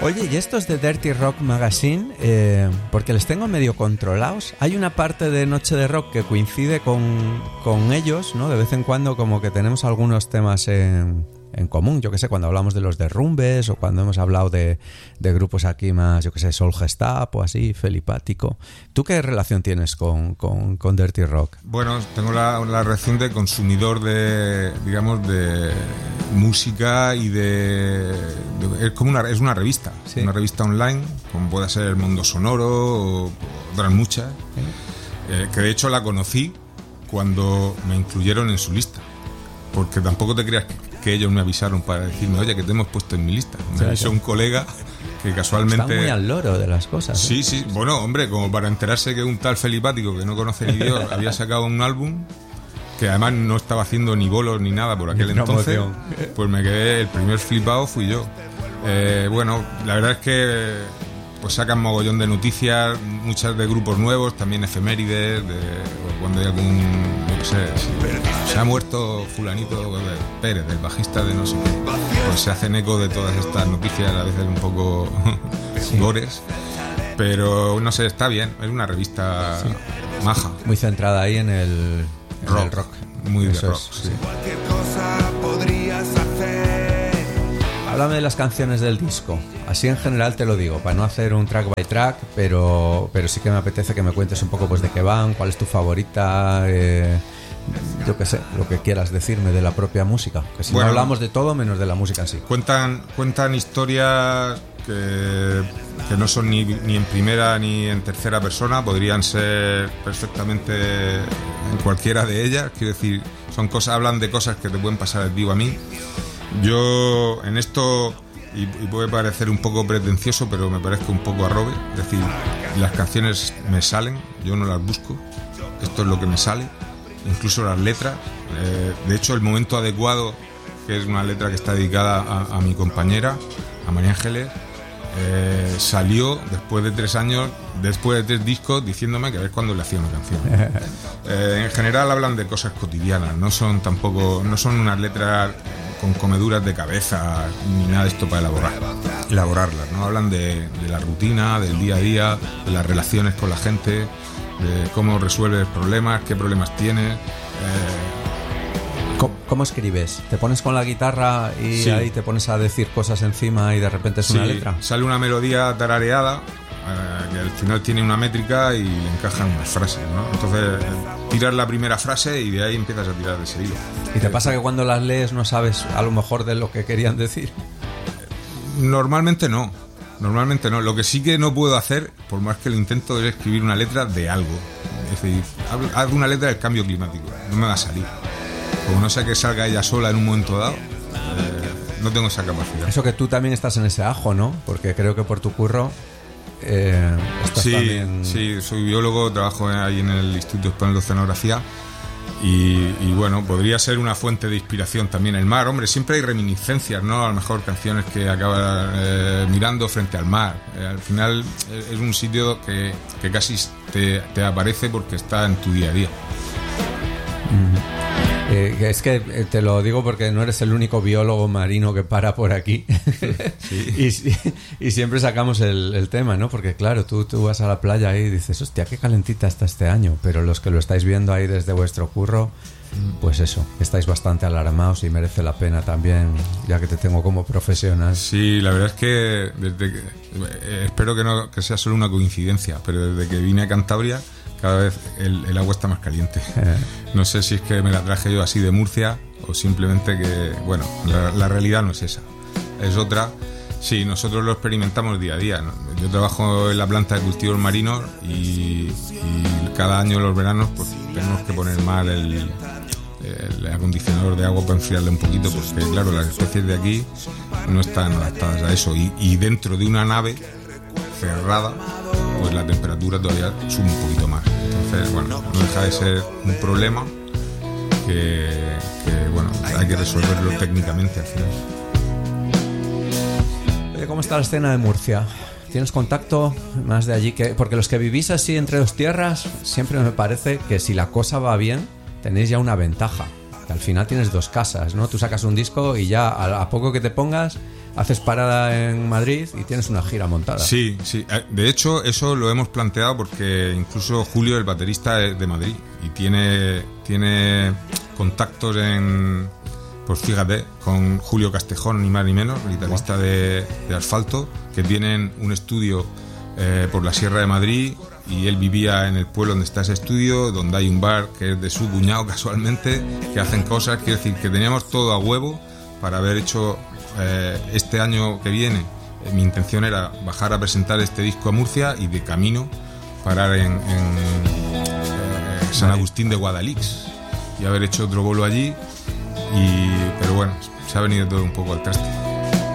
Oye, ¿y estos de Dirty Rock Magazine? Porque les tengo medio controlados. Hay una parte de Noche de Rock que coincide con ellos, ¿no? De vez en cuando como que tenemos algunos temas en común. Yo que sé, cuando hablamos de los derrumbes o cuando hemos hablado de grupos aquí más, yo que sé, Soul Gestapo o así, Felipático. ¿Tú qué relación tienes con Dirty Rock? Bueno, tengo la relación de consumidor de, digamos, de música y es una revista, ¿sí? Una revista online, como puede ser El Mundo Sonoro o otras muchas, ¿sí? Que de hecho la conocí cuando me incluyeron en su lista, porque tampoco te creas que ellos me avisaron para decirme, oye, que te hemos puesto en mi lista. Me avisó un colega que casualmente... Está muy al loro de las cosas. Sí, sí. Bueno, hombre, como para enterarse que un tal Felipático, que no conoce ni Dios, había sacado un álbum que además no estaba haciendo ni bolos ni nada por aquel entonces, pues me quedé, el primer flipado fui yo. Bueno, la verdad es que pues sacan mogollón de noticias, muchas de grupos nuevos, también efemérides, cuando hay algún, no sé, se ha muerto fulanito Pérez, el bajista de no sé qué, pues se hacen eco de todas estas noticias, a veces un poco gores, pero no sé, está bien, es una revista maja. Muy centrada ahí en el rock. Muy eso de rock, es, sí. Cualquier cosa podrías hacer. Háblame de las canciones del disco. Así en general te lo digo, para no hacer un track by track, pero sí que me apetece que me cuentes un poco pues de qué van, cuál es tu favorita, yo qué sé, lo que quieras decirme de la propia música. Que si bueno, no hablamos de todo menos de la música en sí. Cuentan historias que no son ni en primera ni en tercera persona, podrían ser perfectamente en cualquiera de ellas. Quiero decir, son cosas, hablan de cosas que te pueden pasar a ti o a mí. Yo en esto, y puede parecer un poco pretencioso, pero me parezco un poco a Robe, es decir, las canciones me salen, yo no las busco, esto es lo que me sale, incluso las letras. De hecho, El Momento Adecuado, que es una letra que está dedicada a mi compañera, a María Ángeles, salió después de 3 años, después de 3 discos, diciéndome que a ver cuándo le hacía una canción. En general hablan de cosas cotidianas, no son unas letras con comeduras de cabeza ni nada de esto para elaborarlas, ¿no? Hablan de la rutina, del día a día, de las relaciones con la gente, de cómo resuelves problemas, qué problemas tienes. ¿Cómo escribes? ¿Te pones con la guitarra y ahí te pones a decir cosas encima y de repente es una letra? Sale una melodía tarareada que al final tiene una métrica y le encajan unas frases, ¿no? Entonces tiras la primera frase y de ahí empiezas a tirar de seguido. ¿Y te pasa que cuando las lees no sabes a lo mejor de lo que querían decir? Normalmente no. Lo que sí que no puedo hacer, por más que lo intento, es escribir una letra de algo. Es decir, haz una letra del cambio climático, no me va a salir. Como no sé que salga ella sola en un momento dado, no tengo esa capacidad. Eso que tú también estás en ese ajo, ¿no? Porque creo que por tu curro estás también... Sí, soy biólogo, trabajo ahí en el Instituto Español de Oceanografía y bueno, podría ser una fuente de inspiración también el mar. Hombre, siempre hay reminiscencias, ¿no? A lo mejor canciones que acabas mirando frente al mar. Al final es un sitio que casi te aparece porque está en tu día a día. Es que te lo digo porque no eres el único biólogo marino que para por aquí. Sí. y siempre sacamos el tema, ¿no? Porque claro, tú vas a la playa y dices, hostia, qué calentita está este año, pero los que lo estáis viendo ahí desde vuestro curro, pues eso, estáis bastante alarmados y merece la pena también, ya que te tengo como profesional. Sí, la verdad es que espero que sea solo una coincidencia, pero desde que vine a Cantabria cada vez el agua está más caliente. No sé si es que me la traje yo así de Murcia o simplemente que, bueno, la realidad no es esa, es otra. Sí, nosotros lo experimentamos día a día, ¿no? Yo trabajo en la planta de cultivos marinos y cada año en los veranos pues tenemos que poner mal el acondicionador de agua para enfriarle un poquito, porque claro, las especies de aquí no están adaptadas a eso y dentro de una nave cerrada pues la temperatura todavía sube un poquito más. Entonces, bueno, no deja de ser un problema que bueno, hay que resolverlo técnicamente al final. Oye, ¿cómo está la escena de Murcia? ¿Tienes contacto más de allí? Porque los que vivís así entre dos tierras, siempre me parece que si la cosa va bien, tenéis ya una ventaja. Que al final tienes 2 casas, ¿no? Tú sacas un disco y ya a poco que te pongas, haces parada en Madrid y tienes una gira montada. Sí, sí. De hecho, eso lo hemos planteado porque incluso Julio, el baterista, es de Madrid y tiene contactos pues fíjate, con Julio Castejón, ni más ni menos, guitarrista de Asfalto, que tienen un estudio por la Sierra de Madrid, y él vivía en el pueblo donde está ese estudio, donde hay un bar que es de su cuñado casualmente, que hacen cosas. Quiero decir que teníamos todo a huevo para haber hecho este año que viene. Mi intención era bajar a presentar este disco a Murcia y de camino parar en San Agustín de Guadalix y haber hecho otro bolo allí, pero bueno, se ha venido todo un poco al traste.